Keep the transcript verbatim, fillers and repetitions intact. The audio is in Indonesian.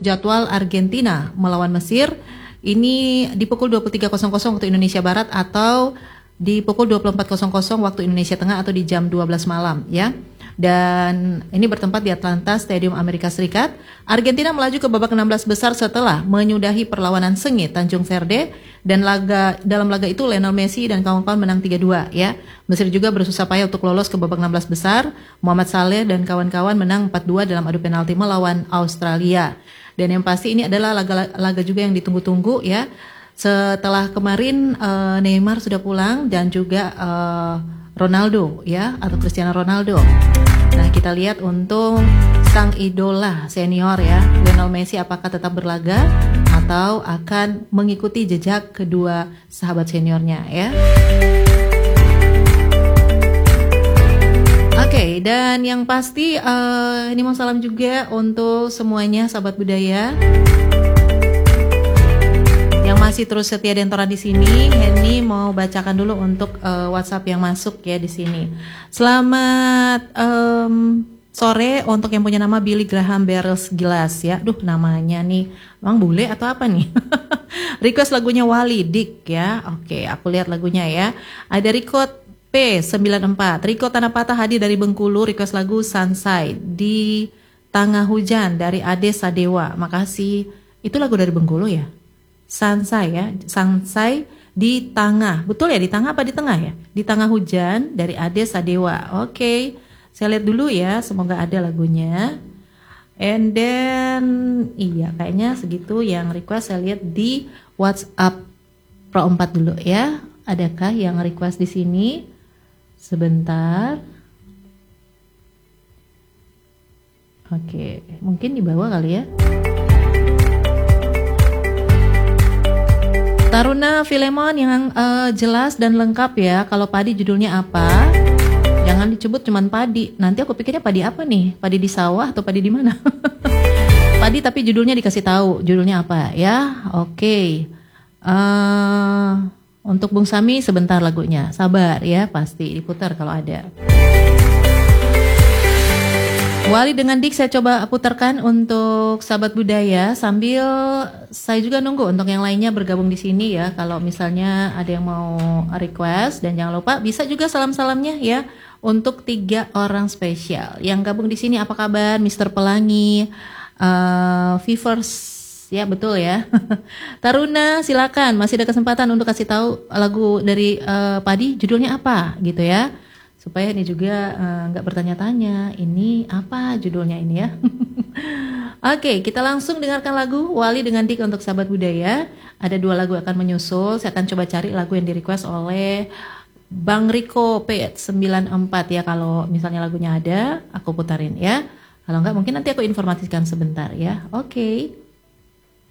jadwal Argentina melawan Mesir. Ini di pukul dua puluh tiga waktu Indonesia Barat atau di pukul dua puluh empat waktu Indonesia Tengah atau di jam dua belas malam ya. Dan ini bertempat di Atlanta Stadium Amerika Serikat. Argentina melaju ke babak enam belas besar setelah menyudahi perlawanan sengit Tanjung Verde, dan laga dalam laga itu Lionel Messi dan kawan-kawan menang tiga dua ya. Mesir juga bersusah payah untuk lolos ke babak enam belas besar. Muhammad Saleh dan kawan-kawan menang empat dua dalam adu penalti melawan Australia. Dan yang pasti ini adalah laga-laga juga yang ditunggu-tunggu ya. Setelah kemarin uh, Neymar sudah pulang dan juga uh, Ronaldo ya, atau Cristiano Ronaldo. Nah, kita lihat untuk sang idola senior ya, Lionel Messi, apakah tetap berlaga atau akan mengikuti jejak kedua sahabat seniornya ya. Oke, okay, dan yang pasti uh, ini mau salam juga untuk semuanya sahabat budaya yang masih terus setia dan toran di sini. Henny mau bacakan dulu untuk uh, WhatsApp yang masuk ya di sini. Selamat um, sore untuk yang punya nama Billy Graham Barrels Gilas ya. Duh, namanya nih emang bule atau apa nih? Request lagunya Wali Dik ya. Oke, aku lihat lagunya ya. Ada Riko P sembilan empat, Riko Tanah Patah hadir dari Bengkulu, request lagu Sunshine di Tengah Hujan dari Ade Sadewa. Makasih. Itu lagu dari Bengkulu ya? Sunshine ya, Sunshine di tengah. Betul ya, di tengah apa di tengah ya? Di Tengah Hujan dari Ade Sadewa. Oke. Saya lihat dulu ya, semoga ada lagunya. And then iya, kayaknya segitu yang request. Saya lihat di WhatsApp Pro empat dulu ya. Adakah yang request di sini? Sebentar. Oke, mungkin di bawah kali ya. Taruna Filemon yang uh, jelas dan lengkap ya. Kalau padi judulnya apa? Jangan disebut cuman padi. Nanti aku pikirnya padi apa nih? Padi di sawah atau padi di mana? Padi tapi judulnya dikasih tahu. Judulnya apa ya? Oke. Okay. Uh, Untuk Bung Sami sebentar lagunya, sabar ya, pasti diputar kalau ada. Wali dengan Dik saya coba putarkan untuk sahabat budaya, sambil saya juga nunggu untuk yang lainnya bergabung di sini ya. Kalau misalnya ada yang mau request, dan jangan lupa bisa juga salam-salamnya ya untuk tiga orang spesial yang gabung di sini. Apa kabar, Mister Pelangi, uh, Vivers? Ya betul ya. Taruna silakan, masih ada kesempatan untuk kasih tahu lagu dari uh, Padi judulnya apa gitu ya. Supaya ini juga nggak uh, bertanya-tanya ini apa judulnya ini ya. Oke, kita langsung dengarkan lagu Wali dengan Dik untuk sahabat budaya. Ada dua lagu akan menyusul. Saya akan coba cari lagu yang di request oleh Bang Riko P sembilan empat ya. Kalau misalnya lagunya ada, aku putarin ya. Kalau enggak mungkin nanti aku informasikan sebentar ya. Oke.